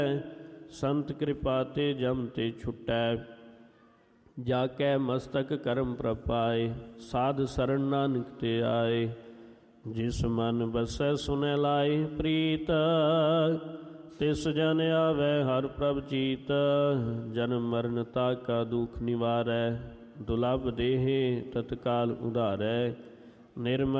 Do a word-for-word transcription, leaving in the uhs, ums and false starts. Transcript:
ਸੰਤ ਕਿਰਪਾ ਤੇ ਜਮ ਤੇ ਛੁਟੈ। ਜਾ ਕੈ ਮਸਤਕ ਕਰਮ ਪ੍ਰਪਾਏ, ਸਾਧ ਸਰਣ ਨਾਨਕ ਤੇ ਆਏ। ਜਿਸ ਮਨ ਬਸੈ ਸੁਨੈ ਲਾਏ ਪ੍ਰੀਤ, ਤਿਸ ਜਨ ਆਵੈ ਹਰਿ ਪ੍ਰਭ ਚੀਤ। ਜਨਮ ਮਰਨ ਤਾ ਕਾ ਦੁਖ ਨਿਵਾਰੈ, ਦੁਲਭ ਦੇਹ ਤਤਕਾਲ ਉਧਾਰੈ। ਨਿਰਮਲ